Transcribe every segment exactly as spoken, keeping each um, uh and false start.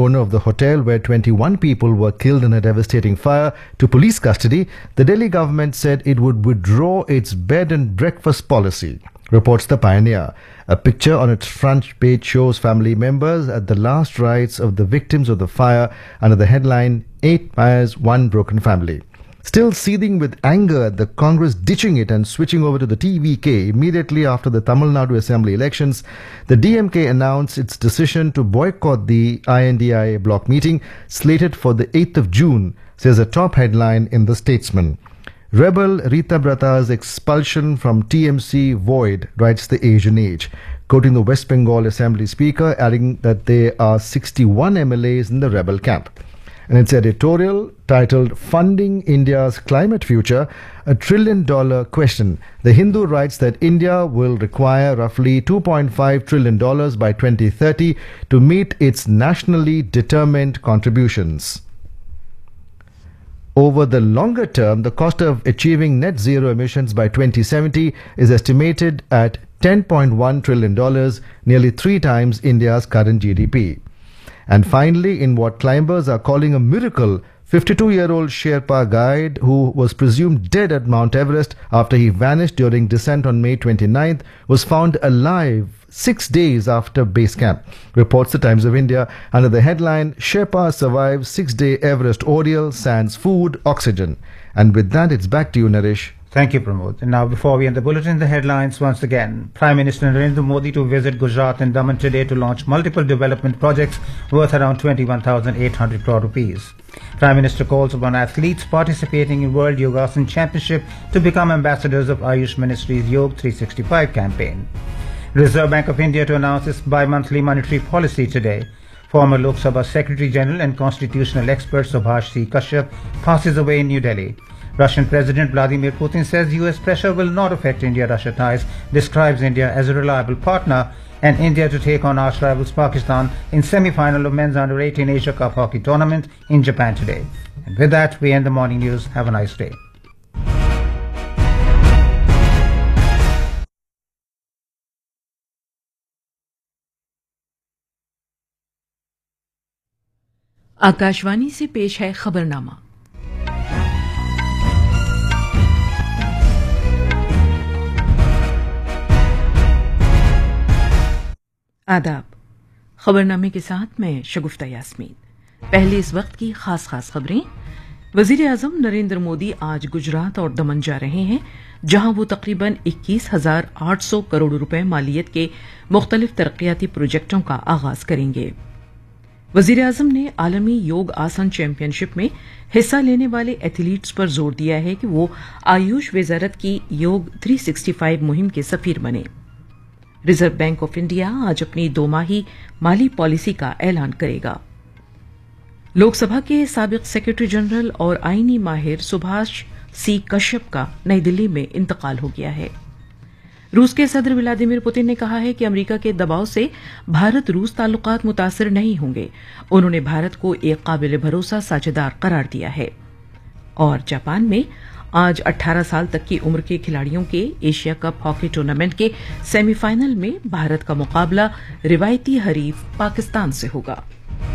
owner of the hotel where twenty-one people were killed in a devastating fire to police custody, the Delhi government said it would withdraw its bed and breakfast policy, reports The Pioneer. A picture on its front page shows family members at the last rites of the victims of the fire under the headline, Eight Fires, One Broken Family. Still seething with anger at the Congress ditching it and switching over to the T V K immediately after the Tamil Nadu Assembly elections, the D M K announced its decision to boycott the I N D I A block meeting slated for the eighth of June, says a top headline in The Statesman. Rebel Rita Brata's expulsion from T M C void, writes the Asian Age, quoting the West Bengal Assembly Speaker, adding that there are sixty-one M L As in the rebel camp. In its editorial titled Funding India's Climate Future, a trillion dollar question, The Hindu writes that India will require roughly two point five trillion dollars by twenty thirty to meet its nationally determined contributions. Over the longer term, the cost of achieving net zero emissions by twenty seventy is estimated at ten point one trillion dollars, nearly three times India's current G D P. And finally, in what climbers are calling a miracle, fifty-two-year-old Sherpa guide who was presumed dead at Mount Everest after he vanished during descent on May twenty-ninth was found alive six days after base camp, reports the Times of India under the headline, Sherpa survives six-day Everest ordeal, sans food, oxygen. And with that, it's back to you, Naresh. Thank you, Pramod. And now, before we end the bulletin, the headlines once again. Prime Minister Narendra Modi to visit Gujarat and Daman today to launch multiple development projects worth around twenty-one thousand eight hundred crore rupees. Prime Minister calls upon athletes participating in World Yogasan Championship to become ambassadors of Ayush Ministry's Yoga three sixty-five campaign. Reserve Bank of India to announce its bi-monthly monetary policy today. Former Lok Sabha Secretary General and constitutional expert Subhash C. Kashyap passes away in New Delhi. Russian President Vladimir Putin says U S pressure will not affect India-Russia ties, describes India as a reliable partner, and India to take on arch rivals Pakistan in semi-final of men's under eighteen Asia Cup hockey tournament in Japan today. And with that, we end the morning news. Have a nice day. Akashvani से पेश है खबरनामा। आदाब। खबरनामे के साथ मैं शगुफ्ता यास्मीन। पहले इस वक्त की खास खास खबरें। वजीर आजम नरेंद्र मोदी आज गुजरात और दमन जा रहे हैं, जहां वो तकरीबन इक्कीस हजार आठ सौ करोड़ रुपए मालियत के मुख्तलिफ तरक्याती प्रोजेक्टों का आगाज करेंगे। वजीर आजम ने आलमी योग आसन चैंपियनशिप में हिस्सा लेने वाले एथलीट्स पर जोर दिया है कि वो आयुष वजारत की योग तीन सौ पैंसठ मुहिम के सफीर बने। रिजर्व बैंक ऑफ इंडिया आज अपनी दोमाही माली पॉलिसी का ऐलान करेगा। लोकसभा के साबिक सेक्रेटरी जनरल और आईनी माहिर सुभाष सी कश्यप का नई दिल्ली में इंतकाल हो गया है। रूस के सदर व्लादिमीर पुतिन ने कहा है कि अमेरिका के दबाव से भारत रूस ताल्लुकात मुतासिर नहीं होंगे। उन्होंने भारत को एक काबिल भरोसा साझेदार करार दिया है। और जापान में आज अठारह साल तक की उम्र के खिलाड़ियों के एशिया कप हॉकी टूर्नामेंट के सेमीफाइनल में भारत का मुकाबला रिवायती हरीफ पाकिस्तान से होगा।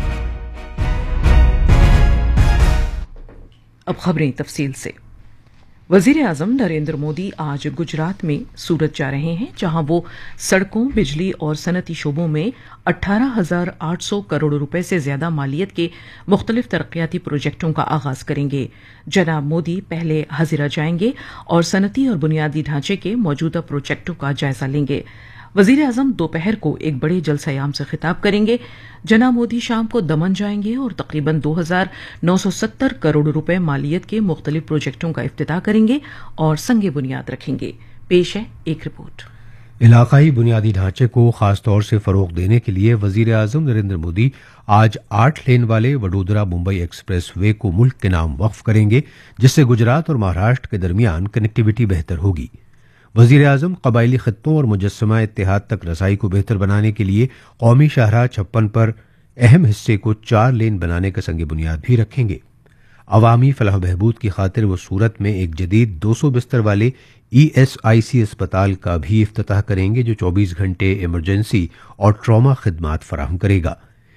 अब खबरें तफसील से। वजीर आजम नरेंद्र मोदी आज गुजरात में सूरत जा रहे हैं, जहां वो सड़कों, बिजली और सनती शोबों में अठारह हजार आठ सौ करोड़ रुपए से ज्यादा मालियत के मुख्तलिफ तरक्याती प्रोजेक्टों का आगाज करेंगे। जनाब मोदी पहले हजीरा जाएंगे और सनती और बुनियादी ढांचे के मौजूदा प्रोजेक्टों का जायजा लेंगे। वजीर आजम दोपहर को एक बड़े जलसायाम से खिताब करेंगे। जनाब मोदी शाम को दमन जाएंगे और तकरीबन दो हजार नौ सौ सत्तर करोड़ रुपए मालियत के मुख्तलिफ प्रोजेक्टों का इफ्तिताह करेंगे और संगे बुनियाद रखेंगे। पेश है एक रिपोर्ट। इलाकाई बुनियादी ढांचे को खास तौर से फरोग देने के लिए वजीर आजम नरेंद्र मोदी आज आठ लेन वाले वडोदरा मुंबई एक्सप्रेस वे को मुल्क के नाम वक्फ करेंगे, जिससे गुजरात और महाराष्ट्र के दरमियान कनेक्टिविटी बेहतर होगी। वजीर आजम कबायली खित्तों और मुजस्समा इत्तेहाद तक रसाई को बेहतर बनाने के लिए कौमी शाहराह छप्पन पर अहम हिस्से को चार लेन बनाने का संग बुनियाद भी रखेंगे। अवामी फलाह बहबूद की खातिर वो सूरत में एक जदीद दो सौ बिस्तर वाले ई एस आई सी अस्पताल का भी इफ्तिताह करेंगे, जो चौबीस घंटे इमरजेंसी और ट्रॉमा खिदमात फराहम करेगा।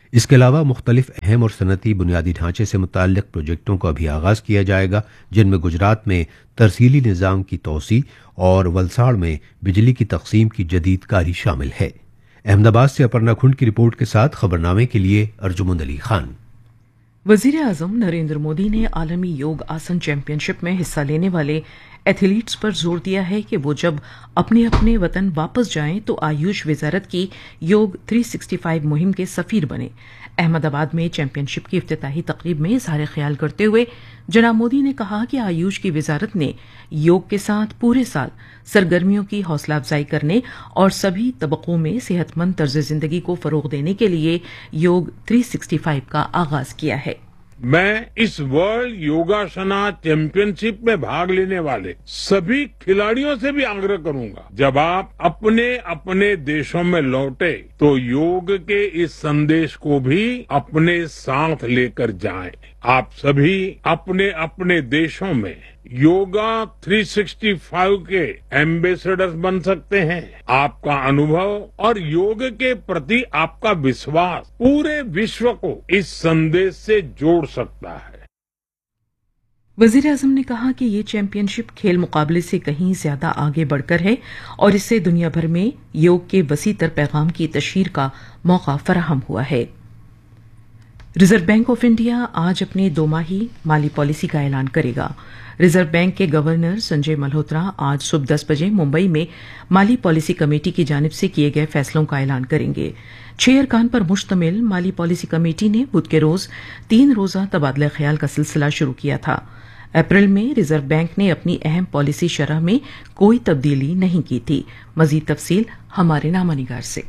اس کے علاوہ مختلف اہم اور صنعتی بنیادی ڈھانچے سے متعلق پروجیکٹوں کا بھی آغاز کیا جائے گا، جن میں گجرات میں ترسیلی نظام کی توسیع اور ولساڑ میں بجلی کی تقسیم کی جدید کاری شامل ہے۔ احمد آباد سے اپرنا کھنڈ کی رپورٹ کے ساتھ خبرنامے کے لیے ارجمند علی خان۔ وزیر اعظم نریندر مودی نے عالمی یوگ آسن چیمپئن شپ میں حصہ لینے والے ایتھلیٹس پر زور دیا ہے کہ وہ جب اپنے اپنے وطن واپس جائیں تو آیوش وزارت کی یوگ تین سو پچاس مہم کے سفیر بنے۔ احمد آباد میں چیمپئن شپ کی افتتاحی تقریب میں اظہار خیال کرتے ہوئے جناب مودی نے کہا کہ آیوش کی وزارت نے یوگ کے ساتھ پورے سال سرگرمیوں کی حوصلہ افزائی کرنے اور سبھی طبقوں میں صحت مند طرز زندگی کو فروغ دینے کے لیے یوگ تین سو پچاس کا آغاز کیا ہے۔ میں اس ورلڈ یوگاسنا چیمپئن شپ میں بھاگ لینے والے سبھی کھلاڑیوں سے بھی آگرہ کروں گا، جب آپ اپنے اپنے دیشوں میں لوٹے تو یوگ کے اس سندیش کو بھی اپنے ساتھ لے کر جائیں۔ آپ سبھی اپنے اپنے دیشوں میں یوگا تین سو پچاس کے ایمبیسڈرز بن سکتے ہیں۔ آپ کا انوبھو اور یوگ کے پرتی آپ کا وشواس پورے وشو کو اس سندیش سے جوڑ سکتا ہے۔ وزیر اعظم نے کہا کہ یہ چیمپئن شپ کھیل مقابلے سے کہیں زیادہ آگے بڑھ کر ہے اور اس سے دنیا بھر میں یوگ کے وسیع تر پیغام کی تشہیر کا موقع فراہم ہوا ہے۔ ریزرو بینک آف انڈیا آج اپنے دو ماہی مالی پالیسی کا اعلان کرے گا۔ ریزرو بینک کے گورنر سنجے ملہوترا آج صبح دس بجے ممبئی میں مالی پالیسی کمیٹی کی جانب سے کیے گئے فیصلوں کا اعلان کریں گے۔ چھ ارکان پر مشتمل مالی پالیسی کمیٹی نے بدھ کے روز تین روزہ تبادلہ خیال کا سلسلہ شروع کیا تھا۔ اپریل میں ریزرو بینک نے اپنی اہم پالیسی شرح میں کوئی تبدیلی نہیں کی تھی۔ مزید تفصیل ہمارے نامہ نگار سے۔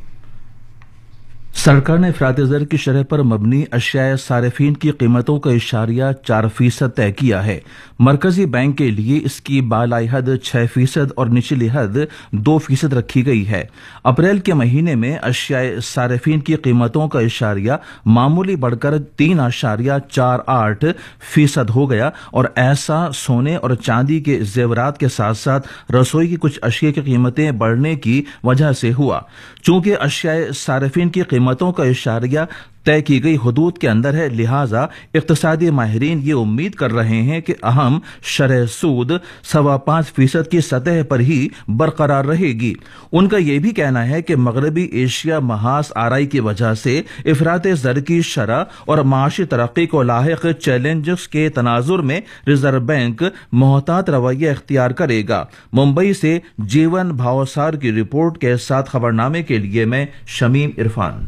سرکار نے افراط زر کی شرح پر مبنی اشیاء صارفین کی قیمتوں کا اشاریہ چار فیصد طے کیا ہے۔ مرکزی بینک کے لیے اس کی بالائی حد چھ فیصد اور نچلی حد دو فیصد رکھی گئی ہے۔ اپریل کے مہینے میں اشیاء صارفین کی قیمتوں کا اشاریہ معمولی بڑھ کر تین اشاریہ چار آٹھ فیصد ہو گیا اور ایسا سونے اور چاندی کے زیورات کے ساتھ ساتھ رسوئی کی کچھ اشیاء کی قیمتیں بڑھنے کی وجہ سے ہوا۔ چونکہ اشیاء صارفین کی قیمتوں کا اشاریہ طے کی گئی حدود کے اندر ہے، لہذا اقتصادی ماہرین یہ امید کر رہے ہیں کہ اہم شرح سود سوا پانچ فیصد کی سطح پر ہی برقرار رہے گی۔ ان کا یہ بھی کہنا ہے کہ مغربی ایشیا محاذ آرائی کی وجہ سے افراط زر کی شرح اور معاشی ترقی کو لاحق چیلنجز کے تناظر میں ریزرو بینک محتاط رویہ اختیار کرے گا۔ ممبئی سے جیون بھاوسار کی رپورٹ کے ساتھ خبرنامے کے لیے میں شمیم عرفان۔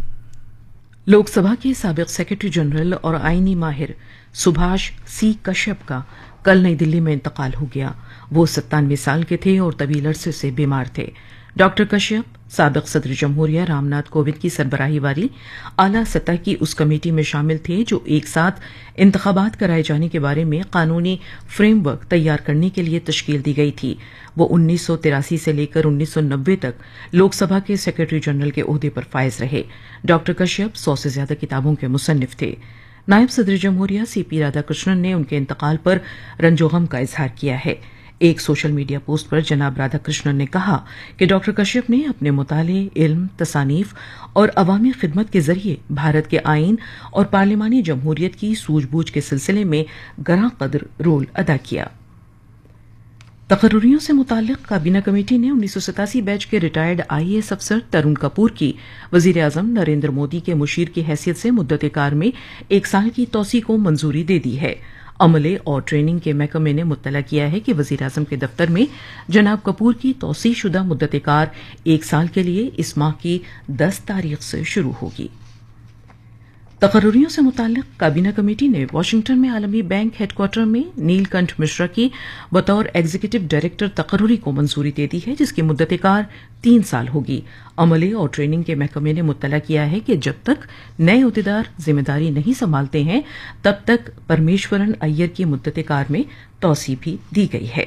لوک سبھا کے سابق سیکرٹری جنرل اور آئینی ماہر سبھاش سی کشیپ کا کل نئی دلی میں انتقال ہو گیا۔ وہ ستانوے سال کے تھے اور طویل عرصے سے بیمار تھے۔ ڈاکٹر کشیپ سابق صدر جمہوریہ رام ناتھ کووند کی سربراہی والی اعلی سطح کی اس کمیٹی میں شامل تھے جو ایک ساتھ انتخابات کرائے جانے کے بارے میں قانونی فریم ورک تیار کرنے کے لیے تشکیل دی گئی تھی۔ وہ انیس سو تراسی سے لے کر انیس سو نبے تک لوک سبھا کے سیکرٹری جنرل کے عہدے پر فائز رہے۔ ڈاکٹر کشیپ سو سے زیادہ کتابوں کے مصنف تھے۔ نائب صدر جمہوریہ سی پی رادھا کرشنن نے ان کے انتقال پر رنج و غم کا اظہار کیا ہے۔ ایک سوشل میڈیا پوسٹ پر جناب رادھا کرشنن نے کہا کہ ڈاکٹر کشیپ نے اپنے مطالعے، علم، تصانیف اور عوامی خدمت کے ذریعے بھارت کے آئین اور پارلیمانی جمہوریت کی سوجھ بوجھ کے سلسلے میں گراں قدر رول ادا کیا۔ تقرریوں سے متعلق کابینہ کمیٹی نے انیس سو ستاسی بیچ کے ریٹائرڈ آئی اے ایس افسر ترون کپور کی وزیر اعظم نریندر مودی کے مشیر کی حیثیت سے مدت کار میں ایک سال کی توسیع کو منظوری دے دی ہے۔ عملے اور ٹریننگ کے محکمے نے مطلع کیا ہے کہ وزیر اعظم کے دفتر میں جناب کپور کی توسیع شدہ مدت کار ایک سال کے لیے اس ماہ کی دس تاریخ سے شروع ہوگی۔ تقرریوں سے متعلق کابینہ کمیٹی نے واشنگٹن میں عالمی بینک ہیڈ کوارٹر میں نیل کنٹھ مشرا کی بطور ایگزیکٹو ڈائریکٹر تقرری کو منظوری دے دی ہے، جس کی مدت کار تین سال ہوگی۔ عملے اور ٹریننگ کے محکمے نے مطلع کیا ہے کہ جب تک نئے عہدیدار ذمہ داری نہیں سنبھالتے ہیں تب تک پرمیشورن ایّر کی مدت کار میں توسیع بھی دی گئی ہے۔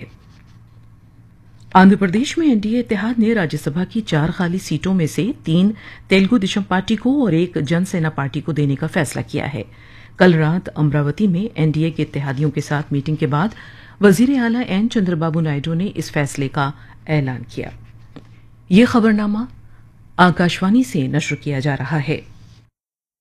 آندھر پردیش میں این ڈی اے اتحاد نے راجیہ سبھا کی چار خالی سیٹوں میں سے تین تیلگو دیشم پارٹی کو اور ایک جن سینا پارٹی کو دینے کا فیصلہ کیا ہے۔ کل رات امراوتی میں این ڈی اے کے اتحادیوں کے ساتھ میٹنگ کے بعد وزیر اعلی این چندر بابو نائیڈو نے اس فیصلے کا اعلان کیا۔ یہ خبرنامہ آکاشوانی سے نشر کیا جا رہا ہے۔